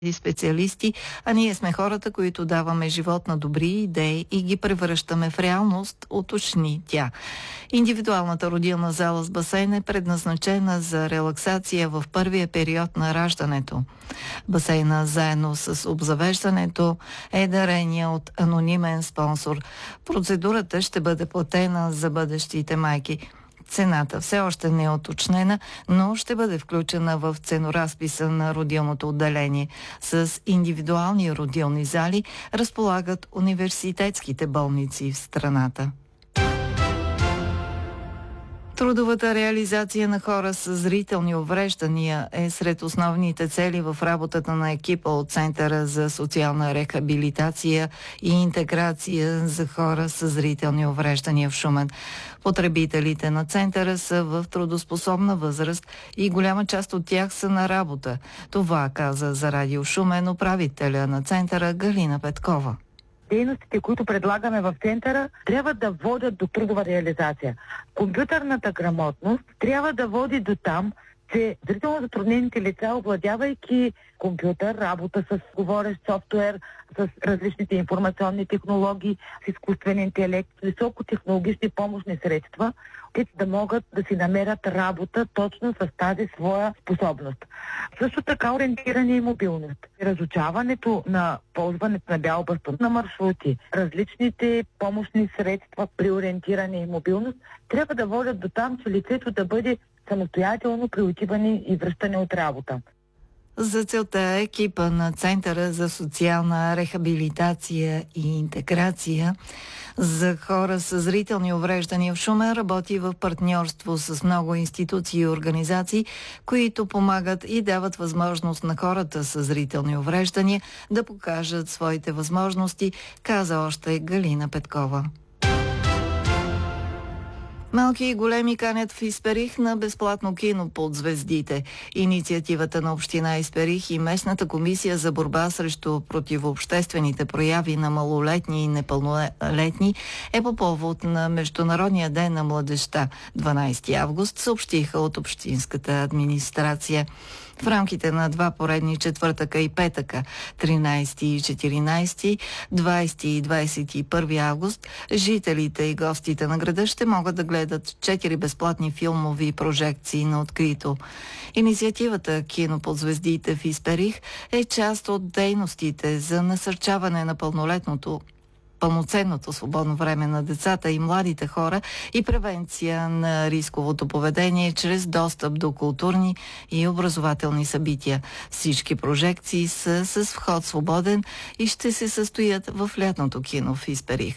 и специалисти, а ние сме хората, които даваме живот на добри идеи и ги превръщаме в реалност, уточни тя. Индивидуалната родилна зала с басейн е предназначена за релаксация в първия период на раждането. Басейна заедно с обзавеждането е дарение от анонимен спонсор. Процедурата ще бъде платена за бъдещите майки. Цената все още не е уточнена, но ще бъде включена в ценоразписа на родилното отделение. С индивидуални родилни зали разполагат университетските болници в страната. Трудовата реализация на хора с зрителни увреждания е сред основните цели в работата на екипа от Центъра за социална рехабилитация и интеграция за хора с зрителни увреждания в Шумен. Потребителите на Центъра са в трудоспособна възраст и голяма част от тях са на работа. Това каза за Радио Шумен управителя на Центъра Галина Петкова. Дейностите, които предлагаме в Центъра, трябва да водят до трудова реализация. Компютърната грамотност трябва да води до там, че зрително затруднените лица, овладявайки компютър, работа с говорещ софтуер, с различните информационни технологии, с изкуствен интелект, високотехнологични помощни средства, те да могат да си намерят работа точно с тази своя способност. Също така ориентиране и мобилност. Разучаването на ползването на бял бастун на маршрути, различните помощни средства при ориентиране и мобилност трябва да водят до там, че лицето да бъде самостоятелно при отиване и връщане от работа. За целта екипа на Центъра за социална рехабилитация и интеграция за хора с зрителни увреждания в Шумен работи в партньорство с много институции и организации, които помагат и дават възможност на хората с зрителни увреждания да покажат своите възможности, каза още Галина Петкова. Малки и големи канят в Исперих на безплатно кино под звездите. Инициативата на община Исперих и местната комисия за борба срещу противообществените прояви на малолетни и непълнолетни е по повод на Международния ден на младежта. 12 август съобщиха от общинската администрация. В рамките на два поредни четвъртъка и петъка, 13 и 14, 20 и 21 август, жителите и гостите на града ще могат да гледат 4 безплатни филмови прожекции на открито. Инициативата «Кино под звездите» в Исперих е част от дейностите за насърчаване на пълноценното свободно време на децата и младите хора и превенция на рисковото поведение чрез достъп до културни и образователни събития. Всички прожекции са с вход свободен и ще се състоят в лятното кино в Исперих.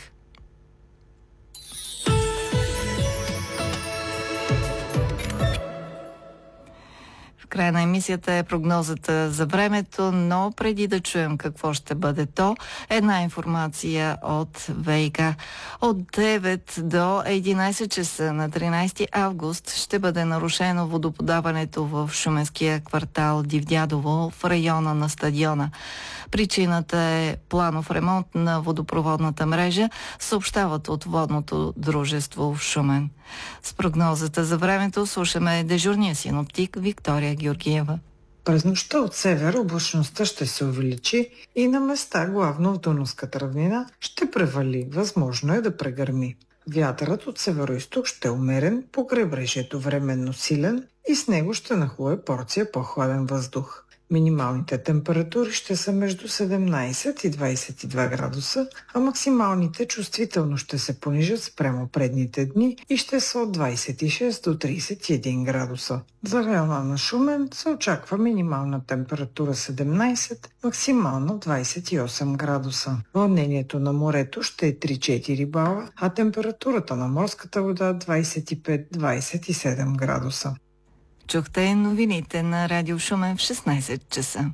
Края на емисията е прогнозата за времето, но преди да чуем какво ще бъде то, една информация от ВиК. От 9 до 11 часа на 13 август ще бъде нарушено водоподаването в шуменския квартал Дивдядово в района на стадиона. Причината е планов ремонт на водопроводната мрежа, съобщават от водното дружество в Шумен. С прогнозата за времето слушаме дежурния синоптик Виктория Георгиева. През нощта от север облачността ще се увеличи и на места, главно в Дунавската равнина, ще превали. Възможно е да прегърми. Вятърът от североизток ще е умерен, по крайбрежието временно силен и с него ще нахлуе порция по-хладен въздух. Минималните температури ще са между 17 и 22 градуса, а максималните чувствително ще се понижат спрямо предните дни и ще са от 26 до 31 градуса. За района на Шумен се очаква минимална температура 17, максимална 28 градуса. Вълнението на морето ще е 3-4 бала, а температурата на морската вода 25-27 градуса. Чухте новините на Радио Шумен в 16 часа.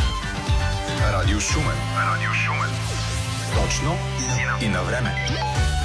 Радио Шумен. Точно и на време.